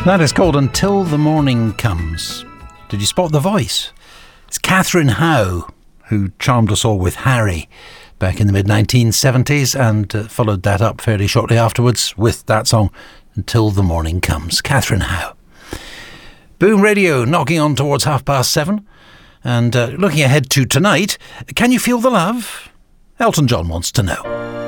That is called Until the Morning Comes. Did you spot the voice? It's Catherine Howe, who charmed us all with Harry back in the mid-1970s and followed that up fairly shortly afterwards with that song, Until the Morning Comes. Catherine Howe. Boom Radio knocking on towards 7:30. And looking ahead to tonight, can you feel the love? Elton John wants to know.